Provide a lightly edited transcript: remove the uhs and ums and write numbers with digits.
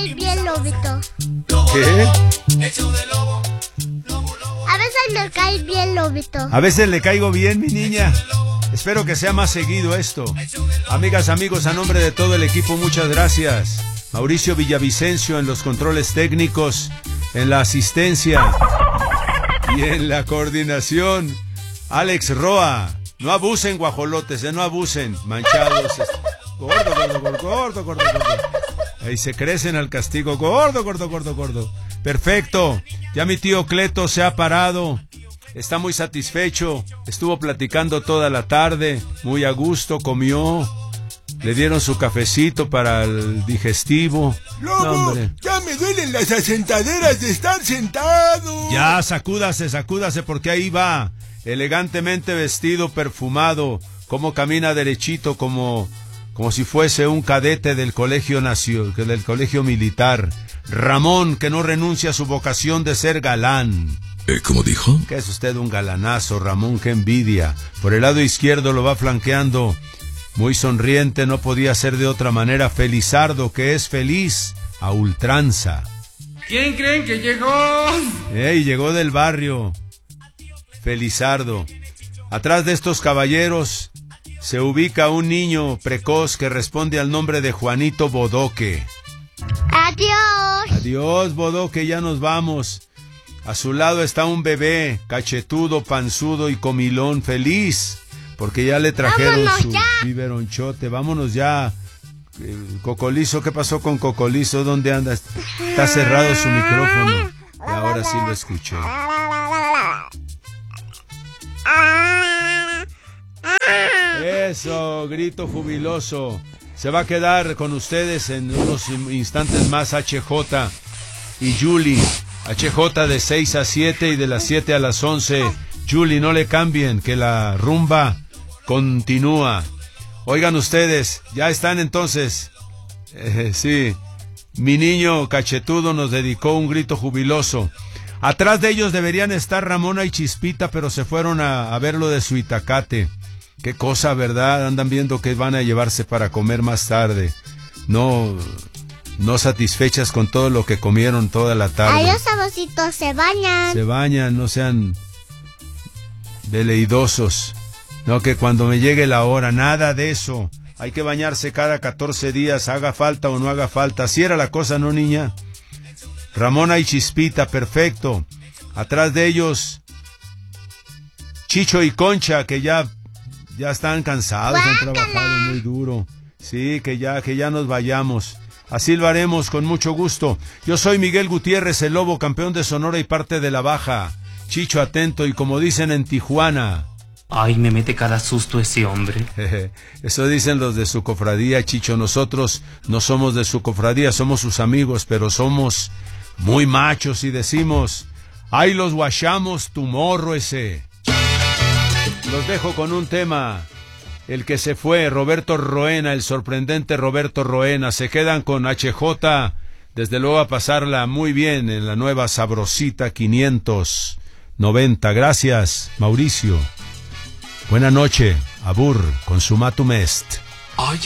cae bien, Lobito. ¿Qué? A veces me cae bien, Lobito. A veces le caigo bien, mi niña. Espero que sea más seguido esto. Amigas, amigos, a nombre de todo el equipo, muchas gracias. Mauricio Villavicencio en los controles técnicos, en la asistencia y en la coordinación. Alex Roa. No abusen, guajolotes, no abusen. Manchados. Gordo. Ahí se crecen al castigo. Gordo. Perfecto. Ya mi tío Cleto se ha parado. Está muy satisfecho. Estuvo platicando toda la tarde. Muy a gusto, comió. Le dieron su cafecito para el digestivo. Lobo, no, ya me duelen las asentaderas de estar sentado. Ya, sacúdase, porque ahí va. Elegantemente vestido, perfumado. Como camina derechito, como si fuese un cadete del colegio del colegio militar. Ramón, que no renuncia a su vocación de ser galán. ¿Cómo dijo? Que es usted un galanazo, Ramón, qué envidia. Por el lado izquierdo lo va flanqueando. Muy sonriente, no podía ser de otra manera, Felizardo, que es feliz a ultranza. ¿Quién creen que llegó? Llegó del barrio. Felizardo. Atrás de estos caballeros se ubica un niño precoz que responde al nombre de Juanito Bodoque. Adiós, Bodoque, ya nos vamos. A su lado está un bebé, cachetudo, panzudo y comilón, feliz, porque ya le trajeron su biberonchote. Vámonos ya. Cocolizo, ¿qué pasó con Cocolizo? ¿Dónde anda? Está cerrado su micrófono. Y ahora sí lo escuché. Eso, grito jubiloso. Se va a quedar con ustedes en unos instantes más HJ y Julie. HJ de 6 a 7 y de las 7 a las 11. Julie, no le cambien, que la rumba continúa. Oigan ustedes, ya están entonces. Sí, mi niño cachetudo nos dedicó un grito jubiloso. Atrás de ellos deberían estar Ramona y Chispita, pero se fueron a ver lo de su itacate. Qué cosa, ¿verdad? Andan viendo que van a llevarse para comer más tarde. No satisfechas con todo lo que comieron toda la tarde. Ay, los sabositos se bañan. Se bañan, no sean veleidosos. No, que cuando me llegue la hora, nada de eso. Hay que bañarse cada 14 días, haga falta o no haga falta. Así era la cosa, ¿no, niña? Ramona y Chispita, perfecto. Atrás de ellos, Chicho y Concha, que ya están cansados, han trabajado muy duro. Sí, que ya nos vayamos. Así lo haremos con mucho gusto. Yo soy Miguel Gutiérrez, el Lobo, campeón de Sonora y parte de la Baja. Chicho atento y como dicen en Tijuana. Ay, me mete cada susto ese hombre. Eso dicen los de su cofradía, Chicho. Nosotros no somos de su cofradía, somos sus amigos, pero somos muy machos y decimos, ay, los guachamos, tu morro ese. Los dejo con un tema. El que se fue, Roberto Roena, el sorprendente Roberto Roena. Se quedan con HJ, desde luego a pasarla muy bien en la nueva Sabrosita 590. Gracias, Mauricio. Buena noche, abur, consumatum est.